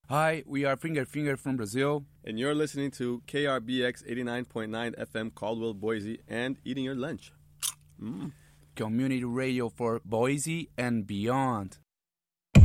Hi, we are Finger from Brazil. And you're listening to KRBX 89.9 FM Caldwell, Boise, and eating your lunch. Community radio for Boise and beyond.